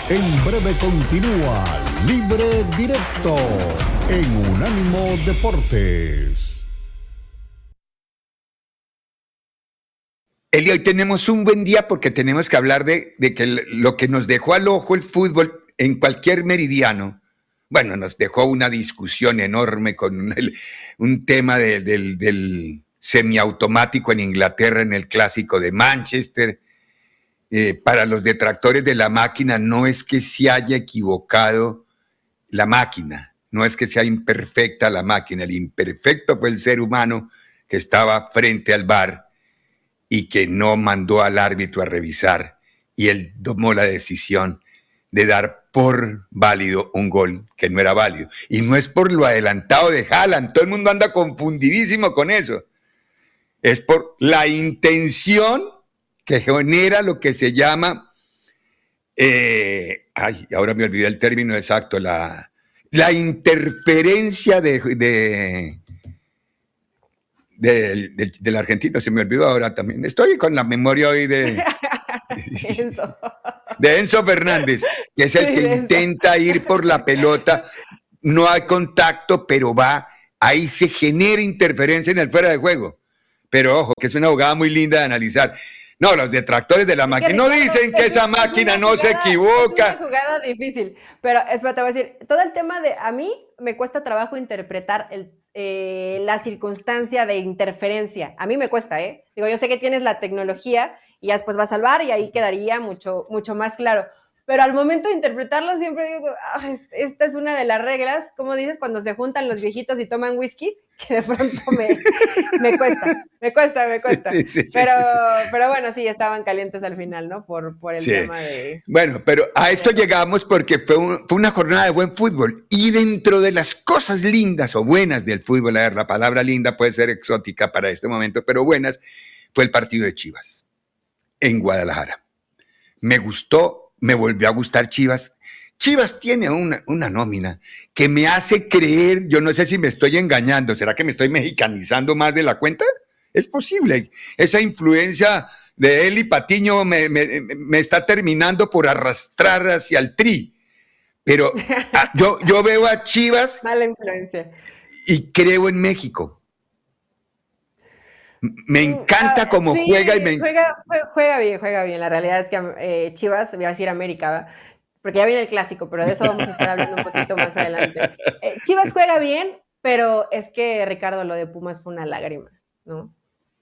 En breve continúa Libre Directo en Unánimo Deportes. Eli, hoy tenemos un buen día porque tenemos que hablar de que lo que nos dejó al ojo el fútbol en cualquier meridiano. Bueno, nos dejó una discusión enorme con un tema del semiautomático en Inglaterra en el clásico de Manchester. Para los detractores de la máquina no es que se haya equivocado la máquina, no es que sea imperfecta la máquina, el imperfecto fue el ser humano que estaba frente al VAR y que no mandó al árbitro a revisar, y él tomó la decisión de dar por válido un gol que no era válido. Y no es por lo adelantado de Haaland, todo el mundo anda confundidísimo con eso. Es por la intención que genera lo que se llama, ahora me olvidé el término exacto, la interferencia del argentino, se me olvidó ahora también. Estoy con la memoria hoy de Enzo Fernández, que es el que intenta ir por la pelota, no hay contacto, pero va, ahí se genera interferencia en el fuera de juego. Pero ojo, que es una jugada muy linda de analizar. No, los detractores de la máquina no dicen que esa máquina no se equivoca. Es una jugada difícil, pero espera, te voy a decir, todo el tema de, a mí me cuesta trabajo interpretar la circunstancia de interferencia. A mí me cuesta, Digo, yo sé que tienes la tecnología y ya después vas a salvar y ahí quedaría mucho, mucho más claro. Pero al momento de interpretarlo siempre digo, esta es una de las reglas, como dices, cuando se juntan los viejitos y toman whisky, que de pronto me cuesta. Sí. Pero bueno, sí, estaban calientes al final, ¿no? Por el tema de... Bueno, pero a esto llegamos porque fue una jornada de buen fútbol. Y dentro de las cosas lindas o buenas del fútbol, a ver, la palabra linda puede ser exótica para este momento, pero buenas, fue el partido de Chivas en Guadalajara. Me gustó. Me volvió a gustar Chivas. Chivas tiene una nómina que me hace creer, yo no sé si me estoy engañando, ¿será que me estoy mexicanizando más de la cuenta? Es posible. Esa influencia de Eli Patiño me está terminando por arrastrar hacia el Tri. Pero yo veo a Chivas. Mala influencia. Y creo en México. Me encanta cómo sí, juega y juega bien. La realidad es que Chivas, voy a decir América, porque ya viene el clásico, pero de eso vamos a estar hablando un poquito más adelante. Chivas juega bien, pero es que, Ricardo, lo de Pumas fue una lágrima, ¿no?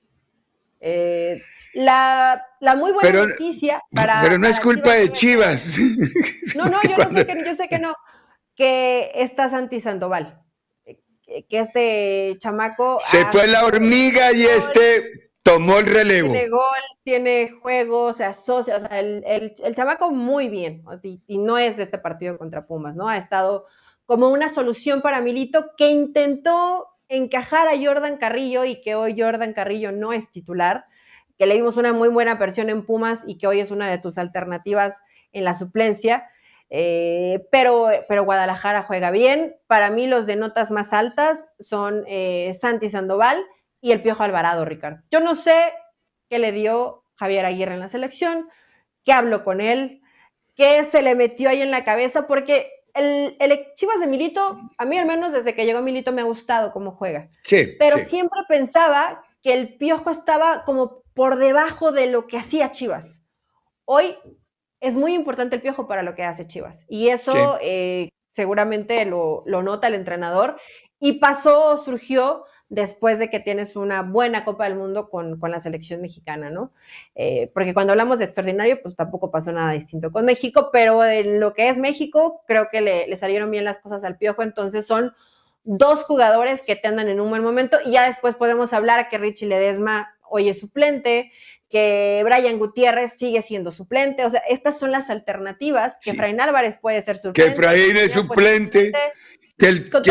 La muy buena noticia para... Pero no es culpa de Chivas. No, yo sé que no, que está Santi Sandoval. Que este chamaco... Se fue la hormiga y tomó el relevo. Tiene gol, tiene juego, se asocia, o sea, el chamaco muy bien, y no es de este partido contra Pumas, ¿no? Ha estado como una solución para Milito que intentó encajar a Jordan Carrillo y que hoy Jordan Carrillo no es titular, que le dimos una muy buena versión en Pumas y que hoy es una de tus alternativas en la suplencia. Pero Guadalajara juega bien. Para mí los de notas más altas son Santi Sandoval y el Piojo Alvarado, Ricardo. Yo no sé qué le dio Javier Aguirre en la selección, qué habló con él, qué se le metió ahí en la cabeza, porque el Chivas de Milito, a mí al menos desde que llegó Milito me ha gustado cómo juega. Sí, pero siempre pensaba que el Piojo estaba como por debajo de lo que hacía Chivas. Hoy es muy importante el Piojo para lo que hace Chivas. Y eso seguramente lo nota el entrenador. Y surgió después de que tienes una buena Copa del Mundo con la selección mexicana, ¿no? Porque cuando hablamos de extraordinario, pues tampoco pasó nada distinto con México, pero en lo que es México, creo que le salieron bien las cosas al Piojo. Entonces son dos jugadores que te andan en un buen momento. Y ya después podemos hablar que Richie Ledesma hoy es suplente, que Brian Gutiérrez sigue siendo suplente. O sea, estas son las alternativas, que Efraín Álvarez puede ser suplente. Que Efraín es suplente. Que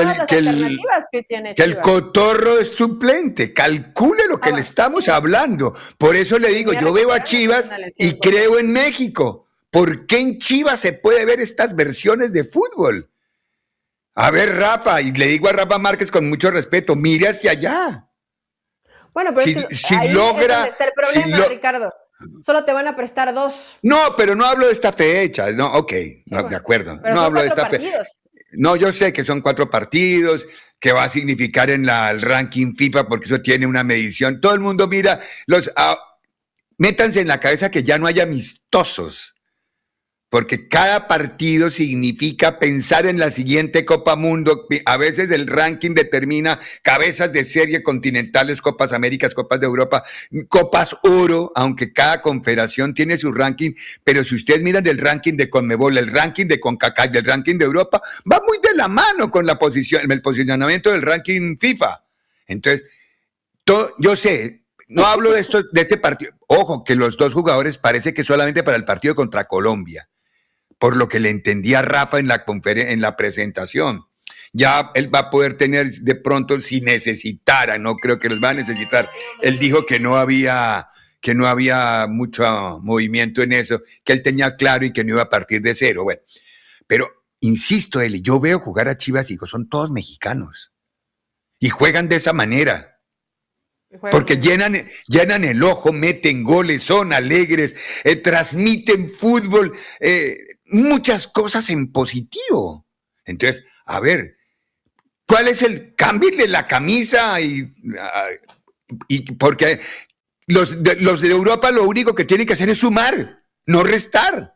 el Cotorro es suplente. Calcule lo que le estamos hablando. Por eso le digo, yo veo a Chivas y creo en México. ¿Por qué en Chivas se puede ver estas versiones de fútbol? A ver, Rafa, y le digo a Rafa Márquez con mucho respeto, mire hacia allá. Bueno, pero si logra, está el problema, Ricardo. solo te van a prestar 2. No, pero no hablo de esta fecha. No, ok, no, Bueno, de acuerdo. pero No son hablo de 4 esta fecha. partidos. No, yo sé que son 4 partidos, que va a significar en el ranking FIFA, porque eso tiene una medición. Todo el mundo mira, métanse en la cabeza que ya no haya amistosos, porque cada partido significa pensar en la siguiente Copa Mundo. A veces el ranking determina cabezas de serie continentales, Copas Américas, Copas de Europa, Copas Oro, aunque cada confederación tiene su ranking, pero si ustedes miran el ranking de Conmebol, el ranking de CONCACAF, el ranking de Europa, va muy de la mano con el posicionamiento del ranking FIFA. Entonces, yo sé, no hablo de este partido. Ojo, que los 2 jugadores parece que solamente para el partido contra Colombia, por lo que le entendía Rafa en la presentación. Ya él va a poder tener de pronto, si necesitara, no creo que los va a necesitar. Él dijo que no había mucho movimiento en eso, que él tenía claro y que no iba a partir de cero. Bueno, pero insisto, Eli, yo veo jugar a Chivas y digo, son todos mexicanos y juegan de esa manera. Porque llenan el ojo, meten goles, son alegres, transmiten fútbol, muchas cosas en positivo. Entonces, a ver, ¿cuál es el cambio de la camisa? Y porque los de Europa lo único que tienen que hacer es sumar, no restar.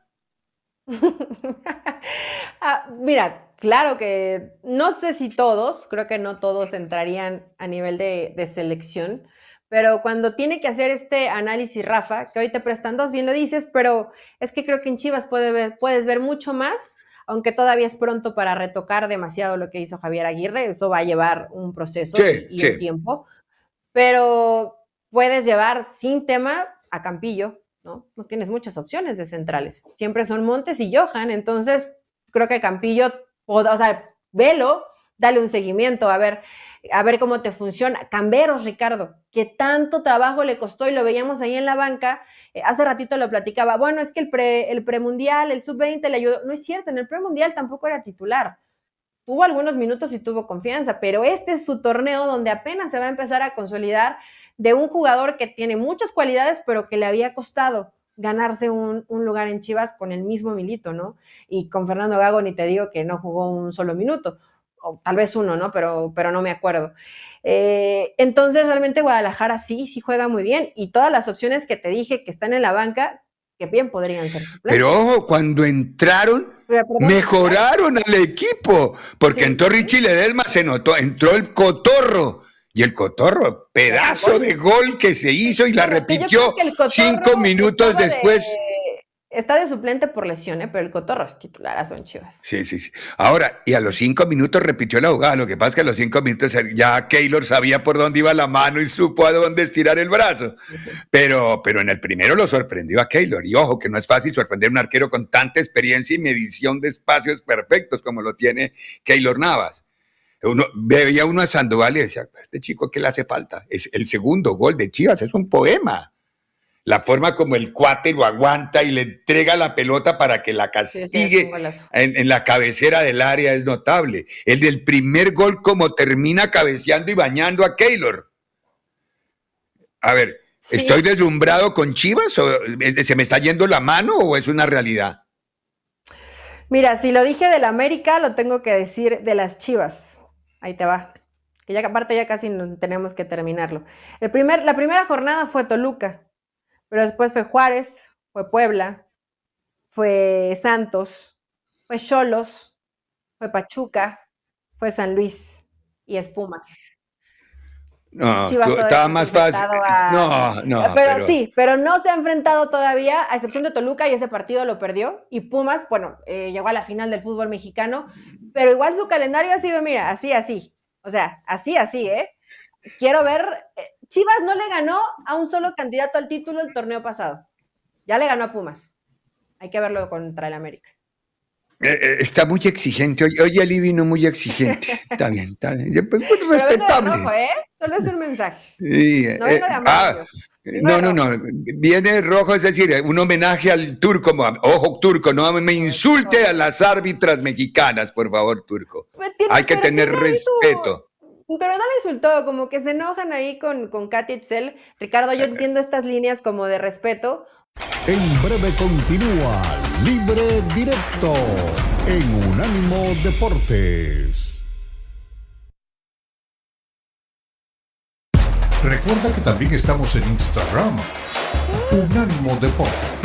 Mira, claro que no sé si todos, creo que no todos entrarían a nivel de selección, pero cuando tiene que hacer este análisis, Rafa, que hoy te prestan 2, bien lo dices, pero es que creo que en Chivas puedes ver mucho más, aunque todavía es pronto para retocar demasiado lo que hizo Javier Aguirre. Eso va a llevar un proceso y un tiempo, pero puedes llevar sin tema a Campillo, ¿no? No tienes muchas opciones de centrales. Siempre son Montes y Johan, entonces creo que Campillo, o sea, velo, dale un seguimiento, a ver cómo te funciona. Camberos, Ricardo, que tanto trabajo le costó y lo veíamos ahí en la banca. Hace ratito lo platicaba. Bueno, es que el premundial, el sub-20 le ayudó. No es cierto, en el premundial tampoco era titular. Tuvo algunos minutos y tuvo confianza, pero este es su torneo donde apenas se va a empezar a consolidar de un jugador que tiene muchas cualidades, pero que le había costado ganarse un lugar en Chivas con el mismo Milito, ¿no? Y con Fernando Gago ni te digo que no jugó un solo minuto, o tal vez uno, ¿no? Pero no me acuerdo. Entonces realmente Guadalajara sí juega muy bien, y todas las opciones que te dije que están en la banca, que bien podrían ser suplentes. Pero ojo, cuando entraron, mejoraron al equipo, porque entró Richie Ledesma, se notó, entró el Cotorro, y el Cotorro, pedazo de gol que se hizo y la repitió 5 minutos después. Está de suplente por lesión, pero el Cotorro es titularazo en Chivas. Sí. Ahora, y a los 5 minutos repitió la jugada. Lo que pasa es que a los 5 minutos ya Keylor sabía por dónde iba la mano y supo a dónde estirar el brazo. Pero en el primero lo sorprendió a Keylor. Y ojo, que no es fácil sorprender a un arquero con tanta experiencia y medición de espacios perfectos como lo tiene Keylor Navas. Veía uno a Sandoval y decía, este chico, ¿qué le hace falta? Es el segundo gol de Chivas, es un poema. La forma como el cuate lo aguanta y le entrega la pelota para que la castigue en la cabecera del área es notable. El del primer gol, como termina cabeceando y bañando a Keylor. A ver, ¿estoy deslumbrado con Chivas? ¿O se me está yendo la mano o es una realidad? Mira, si lo dije del América, lo tengo que decir de las Chivas. Ahí te va. Que ya aparte ya casi tenemos que terminarlo. La primera jornada fue Toluca. Pero después fue Juárez, fue Puebla, fue Santos, fue Xolos, fue Pachuca, fue San Luis y es Pumas. No, estaba más fácil. Pero no se ha enfrentado todavía, a excepción de Toluca, y ese partido lo perdió. Y Pumas, bueno, llegó a la final del fútbol mexicano, pero igual su calendario ha sido, mira, así. O sea, así, Quiero ver. Chivas no le ganó a un solo candidato al título el torneo pasado. Ya le ganó a Pumas. Hay que verlo contra el América. Está muy exigente. Hoy Ali vino muy exigente. Está bien. Pues, respetable. Rojo, solo es un mensaje. Sí, no vengo de amarillo. No. Viene rojo, es decir, un homenaje al turco. Ojo, turco, no me insulte a las árbitras mexicanas, por favor, turco. Hay que tener respeto. Pero no le insultó, como que se enojan ahí con Katy Itzel. Ricardo, yo entiendo estas líneas como de respeto, En breve continúa Libre Directo en Unánimo Deportes. Recuerda que también estamos en Instagram, Unánimo Deportes.